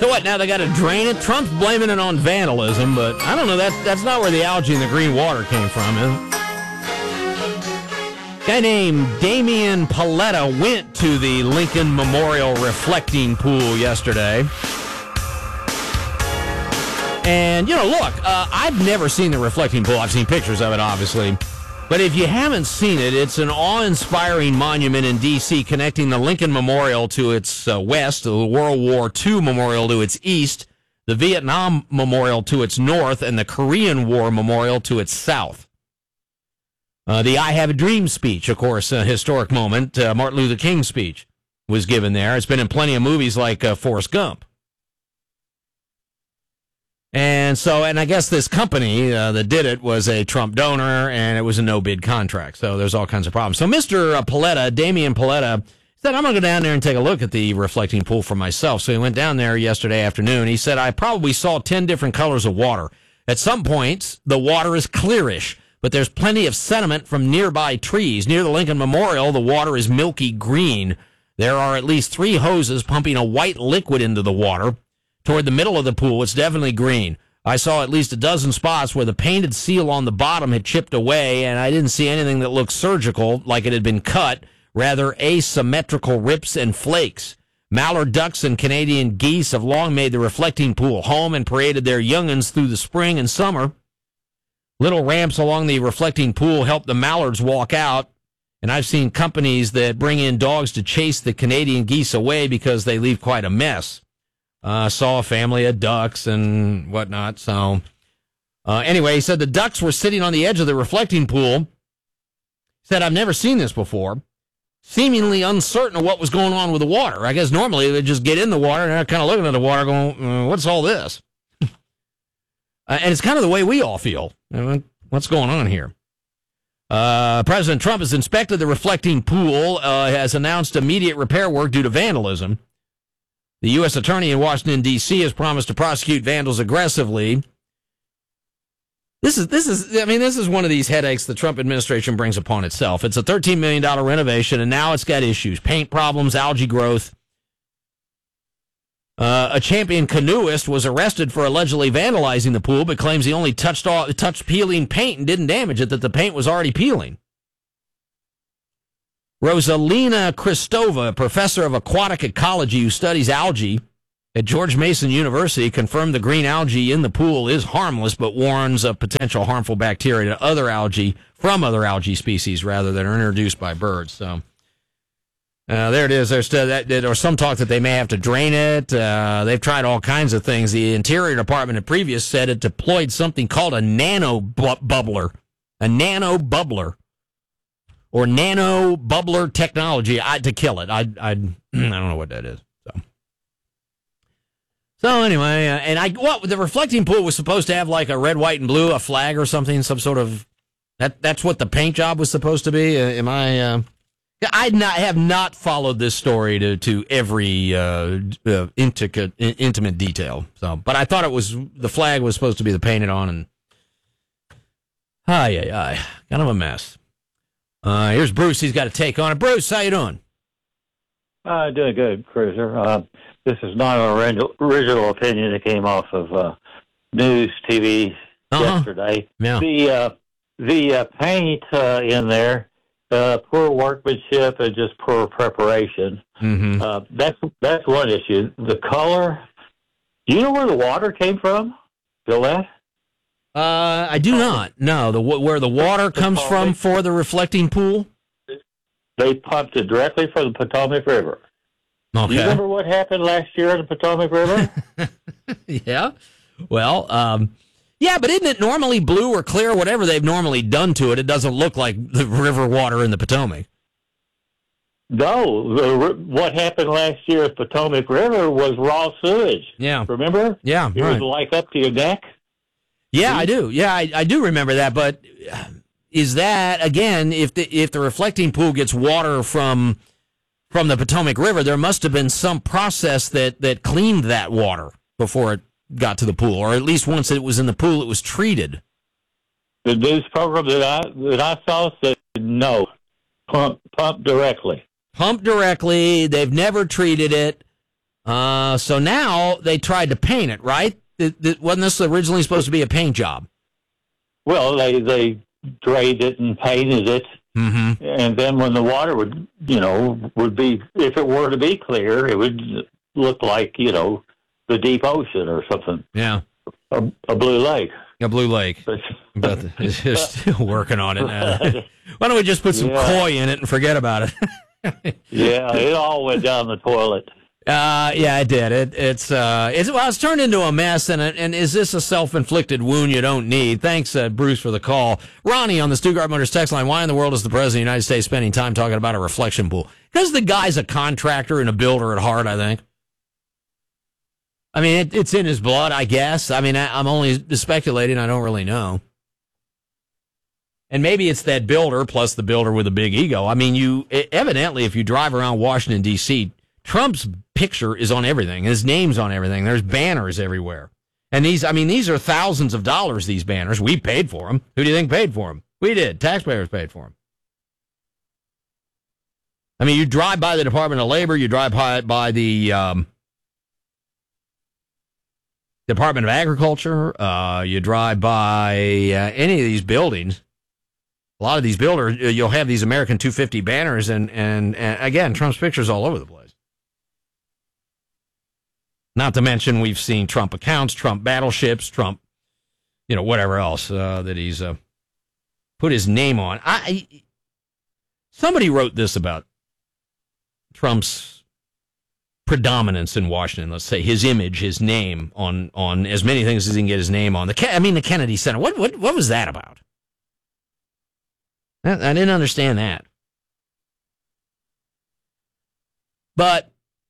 So what, now they got to drain it? Trump's blaming it on vandalism, but I don't know, that's not where the algae and the green water came from, is it? A guy named Damian Paletta went to the Lincoln Memorial reflecting pool yesterday. And, look, I've never seen the reflecting pool. I've seen pictures of it, obviously. But if you haven't seen it, it's an awe-inspiring monument in D.C. connecting the Lincoln Memorial to its west, the World War II Memorial to its east, the Vietnam Memorial to its north, and the Korean War Memorial to its south. The I Have a Dream speech, of course, a historic moment, Martin Luther King speech, was given there. It's been in plenty of movies like Forrest Gump. And I guess this company that did it was a Trump donor, and it was a no-bid contract. So there's all kinds of problems. So Mr. Paletta, Damian Paletta, said, I'm going to go down there and take a look at the reflecting pool for myself. So he went down there yesterday afternoon. He said, I probably saw 10 different colors of water. At some points, the water is clearish, but there's plenty of sediment from nearby trees. Near the Lincoln Memorial, the water is milky green. There are at least 3 hoses pumping a white liquid into the water. Toward the middle of the pool, it's definitely green. I saw at least a dozen spots where the painted seal on the bottom had chipped away, and I didn't see anything that looked surgical, like it had been cut, rather asymmetrical rips and flakes. Mallard ducks and Canadian geese have long made the reflecting pool home and paraded their young'uns through the spring and summer. Little ramps along the reflecting pool help the mallards walk out, and I've seen companies that bring in dogs to chase the Canadian geese away because they leave quite a mess. Saw a family of ducks and whatnot. So, anyway, he said the ducks were sitting on the edge of the reflecting pool. He said, I've never seen this before. Seemingly uncertain of what was going on with the water. I guess normally they just get in the water and they're kind of looking at the water going, what's all this? And it's kind of the way we all feel. What's going on here? President Trump has inspected the reflecting pool, has announced immediate repair work due to vandalism. The U.S. Attorney in Washington, D.C. has promised to prosecute vandals aggressively. This is one of these headaches the Trump administration brings upon itself. It's a $13 million renovation, and now it's got issues. Paint problems, algae growth. A champion canoeist was arrested for allegedly vandalizing the pool, but claims he only touched peeling paint and didn't damage it, that the paint was already peeling. Rosalina Kristova, a professor of aquatic ecology who studies algae at George Mason University, confirmed the green algae in the pool is harmless, but warns of potential harmful bacteria to other algae from other algae species rather than are introduced by birds. So there it is. There's some talk that they may have to drain it. They've tried all kinds of things. The Interior Department in previous said it deployed something called a nano bubbler, or nano bubbler technology to kill it. I don't know what that is. So anyway, the reflecting pool was supposed to have like a red, white, and blue, a flag or something, some sort of that's what the paint job was supposed to be. I have not followed this story to every intimate detail. So, but I thought the flag was supposed to be the painted on, and kind of a mess. Here's Bruce. He's got a take on it. Bruce, how you doing? Doing good, Cruiser. This is not an original opinion that came off of news TV yesterday. Yeah. The paint in there, poor workmanship and just poor preparation. Mm-hmm. That's one issue. The color. Do you know where the water came from? Feel that? I do not. No, where the water comes from for the reflecting pool? They pumped it directly from the Potomac River. Okay. Do you remember what happened last year in the Potomac River? Yeah. Well, yeah, but isn't it normally blue or clear? Whatever they've normally done to it, it doesn't look like the river water in the Potomac. No, what happened last year at Potomac River was raw sewage. Yeah. Remember? Yeah, It was like up to your neck. Yeah, I do. Yeah, I do remember that. But is that, again, if the reflecting pool gets water from the Potomac River, there must have been some process that cleaned that water before it got to the pool, or at least once it was in the pool, it was treated. The news program that I saw said no, pump directly. Pump directly. They've never treated it. So now they tried to paint it, right? Wasn't this originally supposed to be a paint job? Well, they drayed it and painted it. Mm-hmm. And then when the water would be, if it were to be clear, it would look like, the deep ocean or something. Yeah. A blue lake. A blue lake. But they're still working on it now. Why don't we just put some koi in it and forget about it? Yeah, it all went down the toilet. Yeah, it did. It's turned into a mess, and is this a self-inflicted wound you don't need? Thanks, Bruce, for the call. Ronnie on the Stuttgart Motors text line, why in the world is the President of the United States spending time talking about a reflection pool? Because the guy's a contractor and a builder at heart, I think. I mean, it's in his blood, I guess. I mean, I'm only speculating. I don't really know. And maybe it's that builder plus the builder with a big ego. I mean, evidently, if you drive around Washington, D.C., Trump's picture is on everything. His name's on everything. There's banners everywhere. And these are thousands of dollars, these banners. We paid for them. Who do you think paid for them? We did. Taxpayers paid for them. I mean, you drive by the Department of Labor, you drive by the Department of Agriculture, you drive by any of these buildings. A lot of these builders, you'll have these American 250 banners, and again, Trump's picture's all over the place. Not to mention, we've seen Trump accounts, Trump battleships, Trump, whatever else that he's put his name on. Somebody wrote this about Trump's predominance in Washington. Let's say his image, his name on as many things as he can get his name on. The Kennedy Center. What was that about? I didn't understand that. But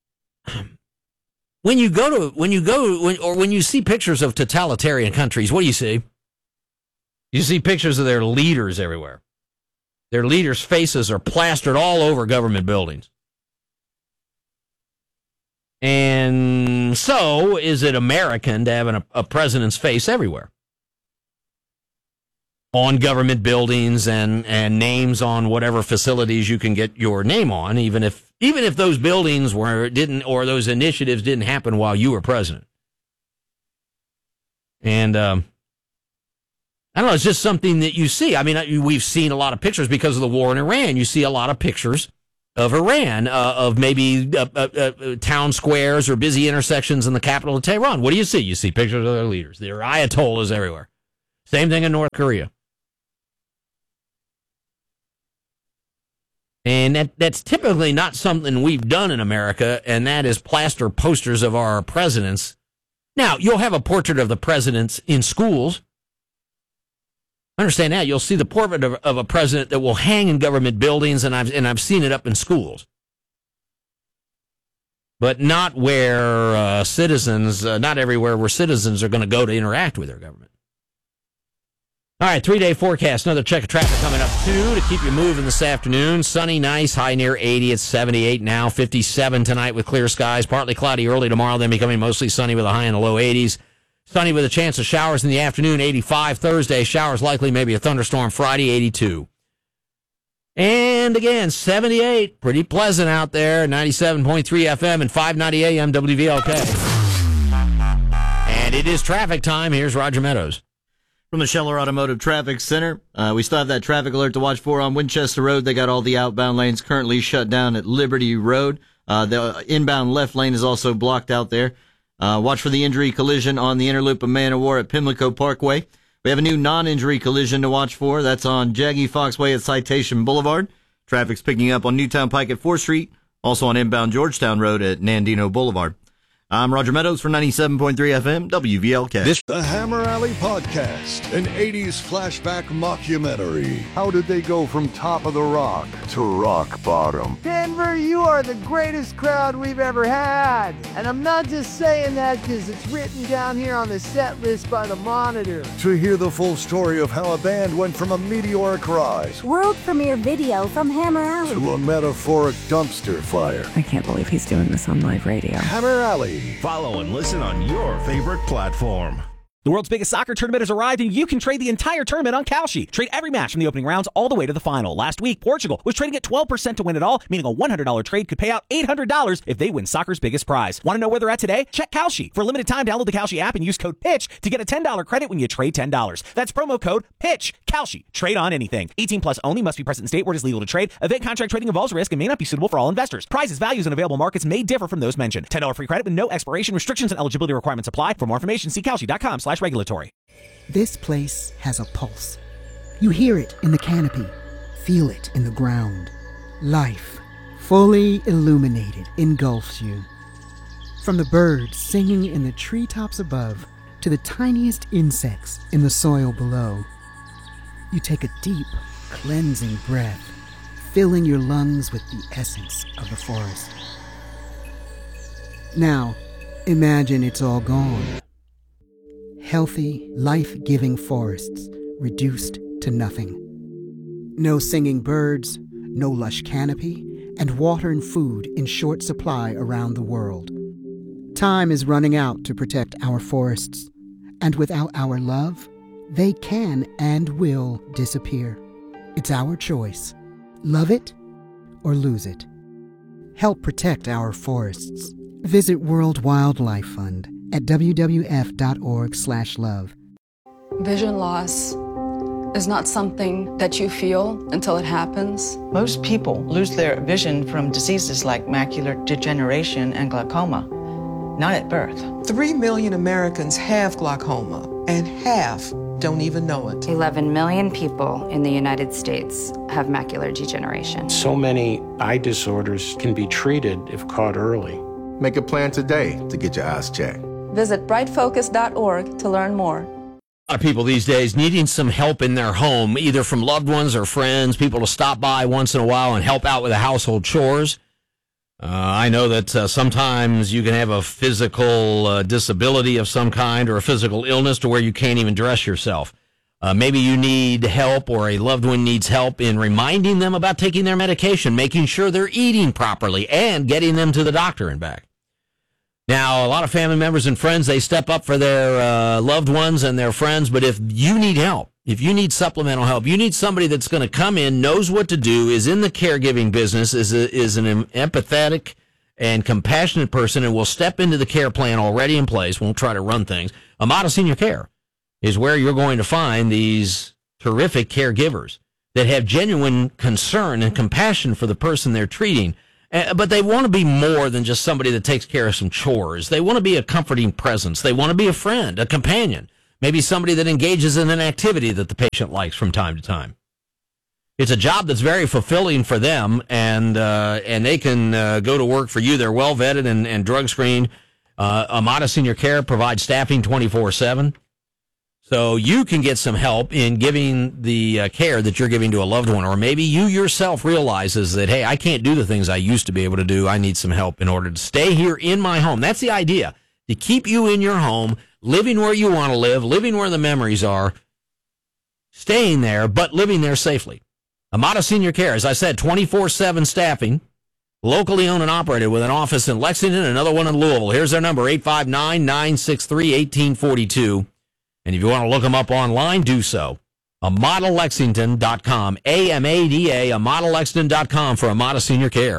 when you see pictures of totalitarian countries, what do you see? You see pictures of their leaders everywhere. Their leaders' faces are plastered all over government buildings. And so, is it American to have a president's face everywhere? On government buildings and names on whatever facilities you can get your name on, even if those buildings or those initiatives didn't happen while you were president. And I don't know, it's just something that you see. I mean, we've seen a lot of pictures because of the war in Iran. You see a lot of pictures of Iran, of maybe town squares or busy intersections in the capital of Tehran. What do you see? You see pictures of their leaders. There are ayatollahs everywhere. Same thing in North Korea. And that's typically not something we've done in America, and that is plaster posters of our presidents. Now, you'll have a portrait of the presidents in schools. Understand that. You'll see the portrait of a president that will hang in government buildings, and I've seen it up in schools. But not where citizens, not everywhere where citizens are going to go to interact with their government. All right, 3-day forecast. Another check of traffic coming up, too, to keep you moving this afternoon. Sunny, nice, high near 80. It's 78 now, 57 tonight with clear skies. Partly cloudy early tomorrow, then becoming mostly sunny with a high in the low 80s. Sunny with a chance of showers in the afternoon, 85 Thursday. Showers likely, maybe a thunderstorm Friday, 82. And again, 78. Pretty pleasant out there. 97.3 FM and 590 AM WVLK. And it is traffic time. Here's Roger Meadows. From the Scheller Automotive Traffic Center, we still have that traffic alert to watch for on Winchester Road. They got all the outbound lanes currently shut down at Liberty Road. The inbound left lane is also blocked out there. Watch for the injury collision on the inner loop of Man of War at Pimlico Parkway. We have a new non-injury collision to watch for. That's on Jaggy Foxway at Citation Boulevard. Traffic's picking up on Newtown Pike at 4th Street, also on inbound Georgetown Road at Nandino Boulevard. I'm Roger Meadows for 97.3 FM, WVLK. The Hammer Alley Podcast, an 80s flashback mockumentary. How did they go from top of the rock to rock bottom? Denver, you are the greatest crowd we've ever had. And I'm not just saying that because it's written down here on the set list by the Monitor. To hear the full story of how a band went from a meteoric rise, world premiere video from Hammer Alley, to a metaphoric dumpster fire. I can't believe he's doing this on live radio. Hammer Alley. Follow and listen on your favorite platform. The world's biggest soccer tournament has arrived, and you can trade the entire tournament on Kalshi. Trade every match from the opening rounds all the way to the final. Last week, Portugal was trading at 12% to win it all, meaning a $100 trade could pay out $800 if they win soccer's biggest prize. Want to know where they're at today? Check Kalshi. For a limited time, download the Kalshi app and use code PITCH to get a $10 credit when you trade $10. That's promo code PITCH. Kalshi. Trade on anything. 18 plus only. Must be present in state where it is legal to trade. Event contract trading involves risk and may not be suitable for all investors. Prices, values, and available markets may differ from those mentioned. $10 free credit with no expiration. Restrictions and eligibility requirements apply. For more information, see Kalshi.com/regulatory. This place has a pulse. You hear it in the canopy, feel it in the ground. Life, fully illuminated, engulfs you. From the birds singing in the treetops above to the tiniest insects in the soil below, you take a deep, cleansing breath, filling your lungs with the essence of the forest. Now, imagine it's all gone. Healthy, life-giving forests reduced to nothing. No singing birds, no lush canopy, and water and food in short supply around the world. Time is running out to protect our forests, and without our love, they can and will disappear. It's our choice. Love it or lose it. Help protect our forests. Visit World Wildlife Fund at wwf.org/love. Vision loss is not something that you feel until it happens. Most people lose their vision from diseases like macular degeneration and glaucoma, not at birth. 3 million Americans have glaucoma, and half don't even know it. 11 million people in the United States have macular degeneration. So many eye disorders can be treated if caught early. Make a plan today to get your eyes checked. Visit brightfocus.org to learn more. A lot of people these days needing some help in their home, either from loved ones or friends, people to stop by once in a while and help out with the household chores. I know that sometimes you can have a physical disability of some kind or a physical illness to where you can't even dress yourself. Maybe you need help or a loved one needs help in reminding them about taking their medication, making sure they're eating properly, and getting them to the doctor and back. Now, a lot of family members and friends, they step up for their loved ones and their friends, but if you need help, if you need supplemental help, you need somebody that's going to come in, knows what to do, is in the caregiving business, is an empathetic and compassionate person, and will step into the care plan already in place, won't try to run things. Amada Senior Care is where you're going to find these terrific caregivers that have genuine concern and compassion for the person they're treating. But they want to be more than just somebody that takes care of some chores. They want to be a comforting presence. They want to be a friend, a companion, maybe somebody that engages in an activity that the patient likes from time to time. It's a job that's very fulfilling for them, and they can go to work for you. They're well vetted and drug screened. Amada Senior Care provides staffing 24/7. So you can get some help in giving the care that you're giving to a loved one, or maybe you yourself realizes that, hey, I can't do the things I used to be able to do. I need some help in order to stay here in my home. That's the idea, to keep you in your home, living where you want to live, living where the memories are, staying there, but living there safely. Amada Senior Care, as I said, 24/7 staffing, locally owned and operated with an office in Lexington and another one in Louisville. Here's their number, 859-963-1842. And if you want to look them up online, do so. AmadaLexington.com. AMADA, AmadaLexington.com for Amada Senior Care.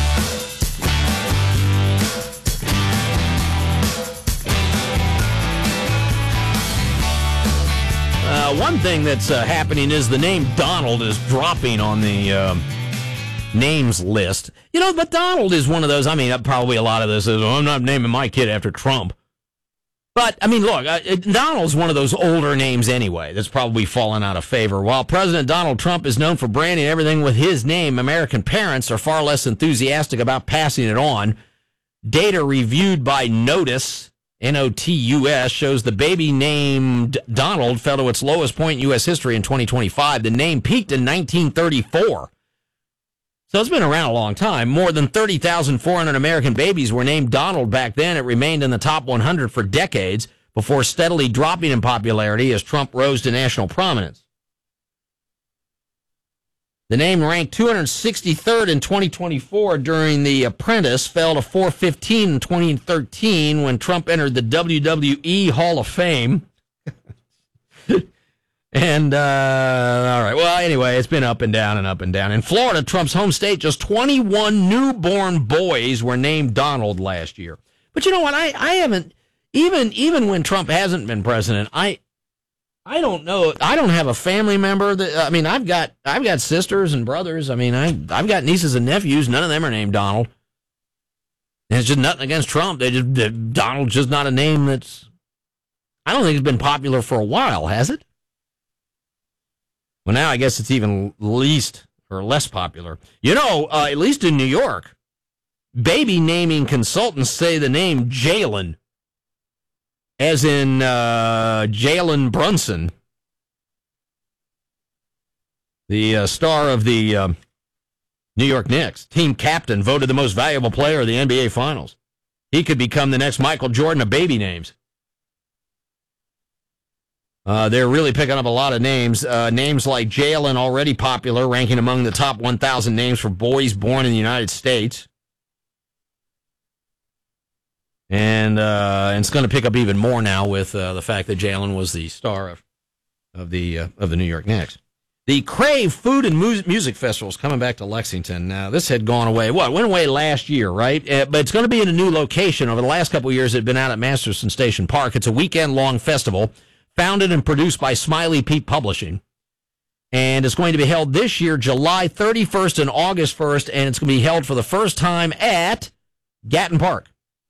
One thing that's happening is the name Donald is dropping on the names list. You know, but Donald is one of those, I mean, probably a lot of this is, I'm not naming my kid after Trump. But, I mean, look, Donald's one of those older names anyway that's probably fallen out of favor. While President Donald Trump is known for branding everything with his name, American parents are far less enthusiastic about passing it on. Data reviewed by Notus, N-O-T-U-S, shows the baby named Donald fell to its lowest point in U.S. history in 2025. The name peaked in 1934. So it's been around a long time. More than 30,400 American babies were named Donald back then. It remained in the top 100 for decades before steadily dropping in popularity as Trump rose to national prominence. The name ranked 263rd in 2024 during The Apprentice, fell to 415 in 2013 when Trump entered the WWE Hall of Fame. And, all right. Well, anyway, it's been up and down and up and down. In Florida, Trump's home state, just 21 newborn boys were named Donald last year. But you know what? I haven't, even when Trump hasn't been president, I don't know. I don't have a family member that, I mean, I've got sisters and brothers. I mean, I've got nieces and nephews. None of them are named Donald. And it's just nothing against Trump. Donald's just not a name that's, I don't think it's been popular for a while, has it? Well, now I guess it's even less popular. You know, at least in New York, baby naming consultants say the name Jalen, as in Jalen Brunson, the star of the New York Knicks, team captain, voted the most valuable player of the NBA Finals. He could become the next Michael Jordan of baby names. They're really picking up a lot of names. Names like Jalen, already popular, ranking among the top 1,000 names for boys born in the United States. And it's going to pick up even more now with the fact that Jalen was the star of the New York Knicks. The Crave Food and Music Festival is coming back to Lexington. Now, this had gone away. It went away last year, right? But it's going to be in a new location. Over the last couple of years, it had been out at Masterson Station Park. It's a weekend-long festival, founded and produced by Smiley Pete Publishing. And it's going to be held this year, July 31st and August 1st, and it's going to be held for the first time at Gatton Park.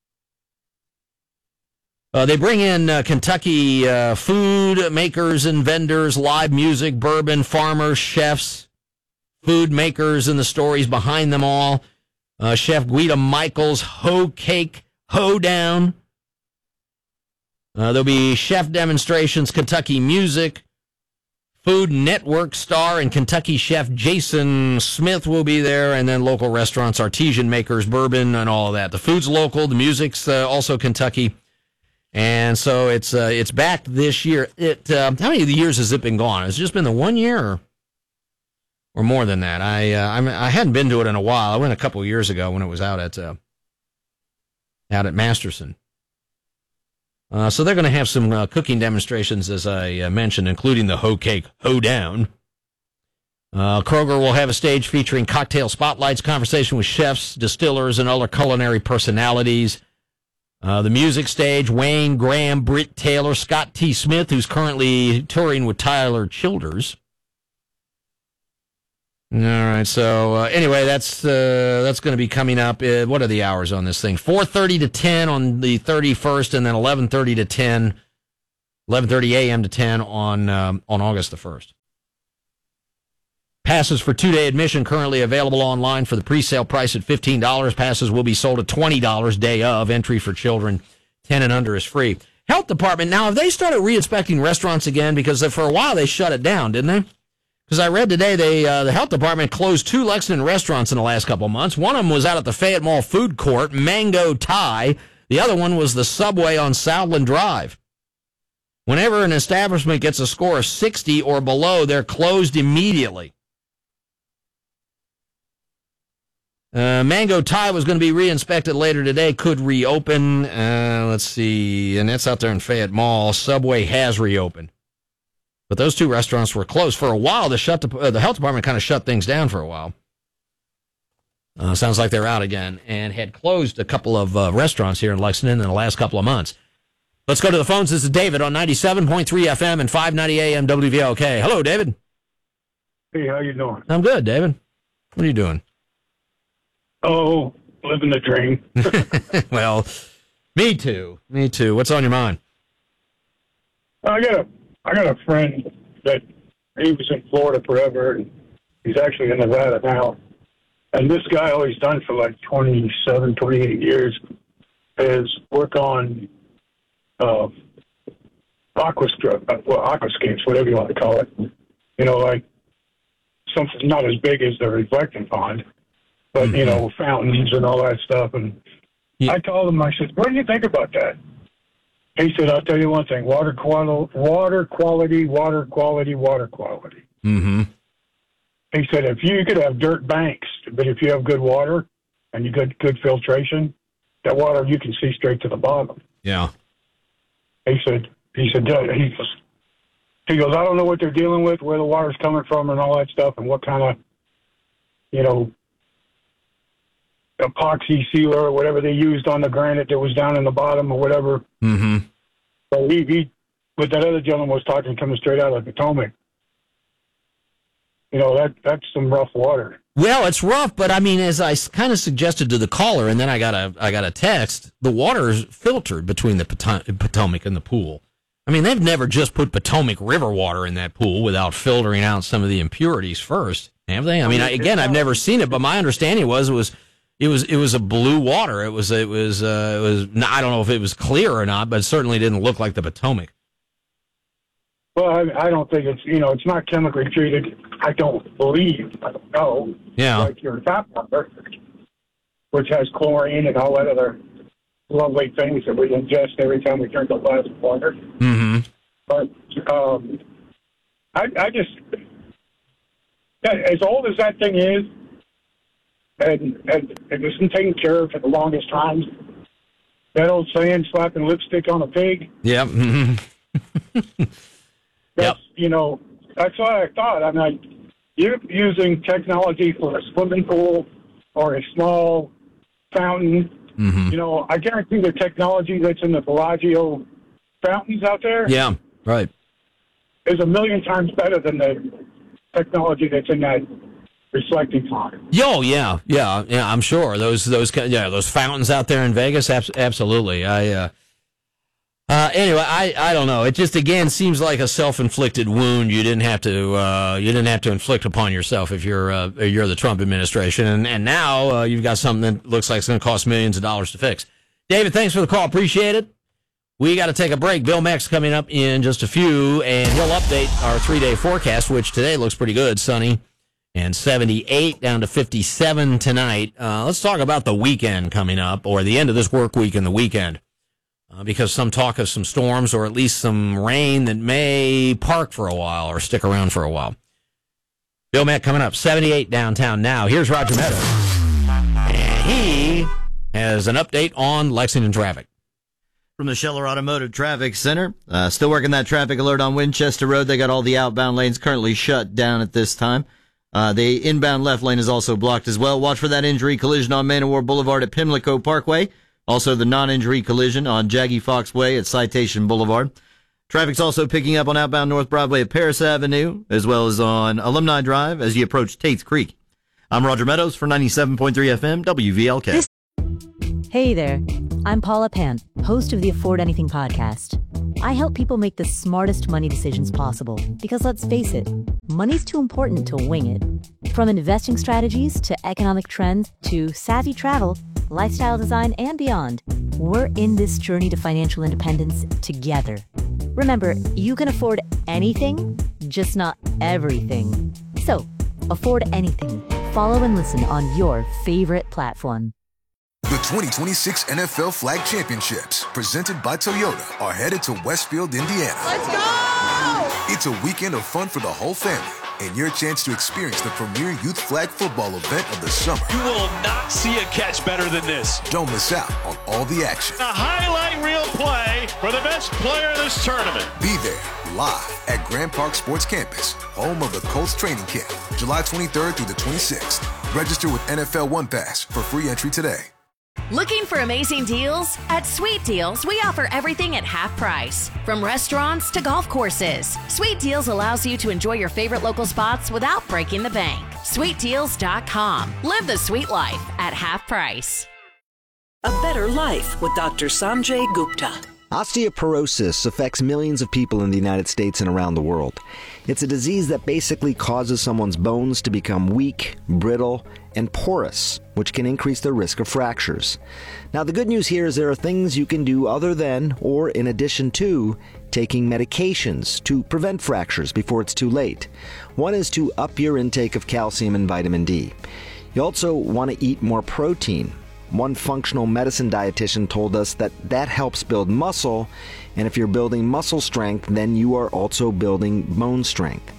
They bring in Kentucky food makers and vendors, live music, bourbon, farmers, chefs, food makers, and the stories behind them all. Chef Guida Michaels, Hoe Cake, Hoedown. There'll be chef demonstrations, Kentucky music, Food Network star and Kentucky chef Jason Smith will be there, and then local restaurants, artisan makers, bourbon, and all of that. The food's local, the music's also Kentucky. And so it's back this year. How many of the years has it been gone? Has it just been the 1 year or more than that? I hadn't been to it in a while. I went a couple of years ago when it was out at Masterson. So they're going to have some cooking demonstrations, as I mentioned, including the Hoe Cake Hoedown. Kroger will have a stage featuring cocktail spotlights, conversation with chefs, distillers, and other culinary personalities. The music stage, Wayne Graham, Britt Taylor, Scott T. Smith, who's currently touring with Tyler Childers. All right, so anyway, that's going to be coming up. What are the hours on this thing? 4:30 to 10 on the 31st, and then 11:30 to 10, 11:30 a.m. to 10 on August the 1st. Passes for two-day admission currently available online for the pre-sale price at $15. Passes will be sold at $20 day of. Entry for children 10 and under is free. Health Department, now, have they started re-inspecting restaurants again? Because for a while they shut it down, didn't they? Because I read today the Health Department closed 2 Lexington restaurants in the last couple of months. One of them was out at the Fayette Mall Food Court, Mango Thai. The other one was the Subway on Southland Drive. Whenever an establishment gets a score of 60 or below, they're closed immediately. Mango Thai was going to be re-inspected later today, could reopen. Let's see, and that's out there in Fayette Mall. Subway has reopened. But those 2 restaurants were closed for a while. The health department kind of shut things down for a while. Sounds like they're out again, and had closed a couple of restaurants here in Lexington in the last couple of months. Let's go to the phones. This is David on 97.3 FM and 590 AM WVLK. Hello, David. Hey, how you doing? I'm good, David. What are you doing? Oh, living the dream. Well, me too. Me too. What's on your mind? I got a friend that he was in Florida forever, and he's actually in Nevada now. And this guy, all he's done for like 27, 28 years is work on aquascapes, whatever you want to call it. You know, like something not as big as the reflecting pond, but, you know, fountains and all that stuff. And I told him, I said, what do you think about that? He said, I'll tell you one thing, water quality. Mm-hmm. He said, if you could have dirt banks, but if you have good water and you good filtration, that water, you can see straight to the bottom. Yeah. He said, he said, he goes, I don't know what they're dealing with, where the water's coming from and all that stuff, and what kind of, epoxy sealer or whatever they used on the granite that was down in the bottom or whatever. Mm-hmm. So he, with that other gentleman was talking, coming straight out of the Potomac. That's some rough water. Well, it's rough, but I mean, as I kind of suggested to the caller, and then I got a text, the water is filtered between the Potomac and the pool. I mean, they've never just put Potomac River water in that pool without filtering out some of the impurities first, have they? I mean, I've never seen it, but my understanding was it was a blue water. It was I don't know if it was clear or not, but it certainly didn't look like the Potomac. Well, I don't think it's not chemically treated. I don't believe. I don't know. Yeah. Like your tap water, which has chlorine and all that other lovely things that we ingest every time we drink a glass of water. Mm-hmm. But I just, as old as that thing is, and it was been taken care of for the longest time, that old saying, slapping lipstick on a pig. Yeah. Mm-hmm. That's, that's what I thought. I'm like, you're using technology for a swimming pool or a small fountain. Mm-hmm. I guarantee the technology that's in the Bellagio fountains out there. Yeah, right. Is a million times better than the technology that's in that reflecting pond. Yo, yeah, I'm sure those fountains out there in Vegas, absolutely. Anyway, I don't know. It just again seems like a self-inflicted wound you didn't have to inflict upon yourself if you're the Trump administration, and now you've got something that looks like it's going to cost millions of dollars to fix. David, thanks for the call. Appreciate it. We got to take a break. Bill Mack's coming up in just a few, and he'll update our 3-day forecast, which today looks pretty good, sunny and 78 down to 57 tonight. Let's talk about the weekend coming up, or the end of this work week and the weekend. Because some talk of some storms or at least some rain that may park for a while or stick around for a while. Bill Mack coming up, 78 downtown now. Here's Roger Meadows. And he has an update on Lexington traffic. From the Scheller Automotive Traffic Center. Still working that traffic alert on Winchester Road. They got all the outbound lanes currently shut down at this time. The inbound left lane is also blocked as well. Watch for that injury collision on Man o' War Boulevard at Pimlico Parkway. Also, the non-injury collision on Jaggy Fox Way at Citation Boulevard. Traffic's also picking up on outbound North Broadway at Paris Avenue, as well as on Alumni Drive as you approach Tate's Creek. I'm Roger Meadows for 97.3 FM WVLK. Hey there, I'm Paula Pant, host of the Afford Anything podcast. I help people make the smartest money decisions possible because, let's face it, money's too important to wing it. From investing strategies to economic trends to savvy travel, lifestyle design, and beyond, we're in this journey to financial independence together. Remember, you can afford anything, just not everything. So, afford anything. Follow and listen on your favorite platform. The 2026 NFL Flag Championships, presented by Toyota, are headed to Westfield, Indiana. Let's go! It's a weekend of fun for the whole family, and your chance to experience the premier youth flag football event of the summer. You will not see a catch better than this. Don't miss out on all the action. A highlight reel play for the best player in this tournament. Be there, live at Grand Park Sports Campus, home of the Colts training camp, July 23rd through the 26th. Register with NFL One Pass for free entry today. Looking for amazing deals? At Sweet Deals, we offer everything at half price. From restaurants to golf courses, Sweet Deals allows you to enjoy your favorite local spots without breaking the bank. SweetDeals.com. Live the sweet life at half price. A better life with Dr. Sanjay Gupta. Osteoporosis affects millions of people in the United States and around the world. It's a disease that basically causes someone's bones to become weak, brittle, and porous, which can increase the risk of fractures. Now, the good news here is there are things you can do other than, or in addition to, taking medications to prevent fractures before it's too late. One is to up your intake of calcium and vitamin D. You also want to eat more protein. One functional medicine dietitian told us that helps build muscle, and if you're building muscle strength, then you are also building bone strength.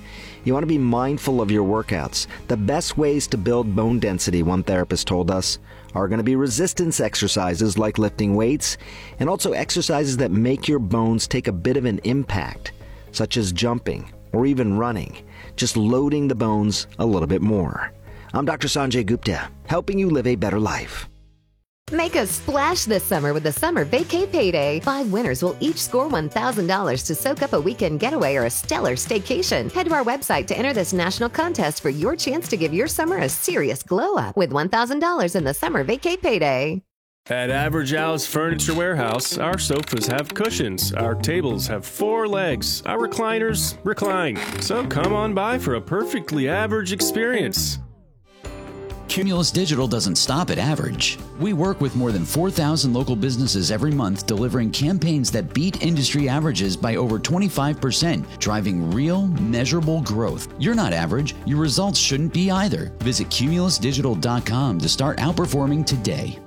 You want to be mindful of your workouts. The best ways to build bone density, one therapist told us, are going to be resistance exercises like lifting weights, and also exercises that make your bones take a bit of an impact, such as jumping or even running, just loading the bones a little bit more. I'm Dr. Sanjay Gupta, helping you live a better life. Make a splash this summer with the Summer Vacay Payday. 5 winners will each score $1,000 to soak up a weekend getaway or a stellar staycation. Head to our website to enter this national contest for your chance to give your summer a serious glow up with $1,000 in the Summer Vacay Payday. At Average Al's Furniture Warehouse, our sofas have cushions, our tables have 4 legs, our recliners recline. So come on by for a perfectly average experience. Cumulus Digital doesn't stop at average. We work with more than 4,000 local businesses every month, delivering campaigns that beat industry averages by over 25%, driving real, measurable growth. You're not average. Your results shouldn't be either. Visit cumulusdigital.com to start outperforming today.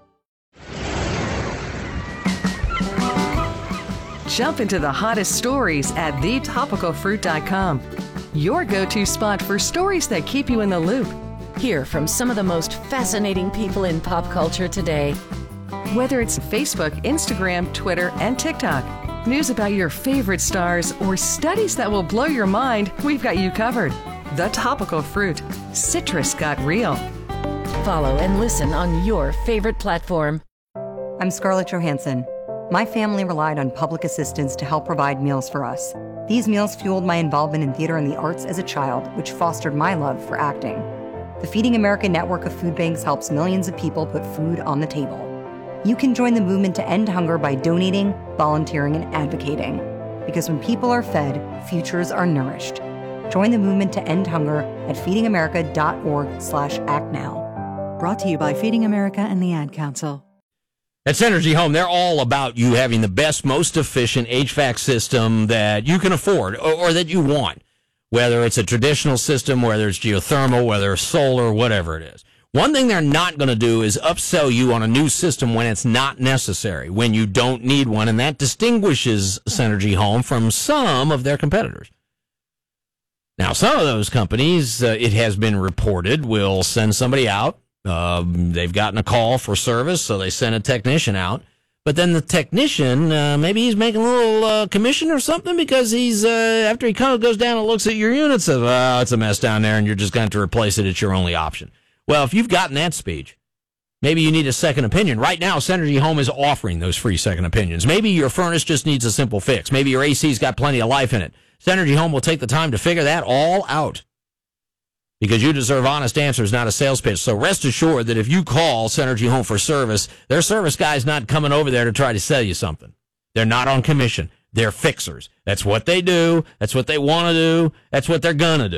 Jump into the hottest stories at thetopicalfruit.com. Your go-to spot for stories that keep you in the loop. Hear from some of the most fascinating people in pop culture today. Whether it's Facebook, Instagram, Twitter, and TikTok, news about your favorite stars, or studies that will blow your mind, we've got you covered. The Topical Fruit. Citrus got real. Follow and listen on your favorite platform. I'm Scarlett Johansson. My family relied on public assistance to help provide meals for us. These meals fueled my involvement in theater and the arts as a child, which fostered my love for acting. The Feeding America network of food banks helps millions of people put food on the table. You can join the movement to end hunger by donating, volunteering, and advocating. Because when people are fed, futures are nourished. Join the movement to end hunger at feedingamerica.org/actnow. Brought to you by Feeding America and the Ad Council. At Synergy Home, they're all about you having the best, most efficient HVAC system that you can afford or that you want. Whether it's a traditional system, whether it's geothermal, whether it's solar, whatever it is. One thing they're not going to do is upsell you on a new system when it's not necessary, when you don't need one, and that distinguishes Synergy Home from some of their competitors. Now, some of those companies, it has been reported, will send somebody out. They've gotten a call for service, so they send a technician out. But then the technician, maybe he's making a little commission or something because he's, after he kind of goes down and looks at your unit, says, well, it's a mess down there and you're just going to replace it. It's your only option. Well, if you've gotten that speech, maybe you need a second opinion. Right now, Synergy Home is offering those free second opinions. Maybe your furnace just needs a simple fix. Maybe your AC's got plenty of life in it. Synergy Home will take the time to figure that all out. Because you deserve honest answers, not a sales pitch. So rest assured that if you call Synergy Home for service, their service guy's not coming over there to try to sell you something. They're not on commission. They're fixers. That's what they do. That's what they want to do. That's what they're going to do.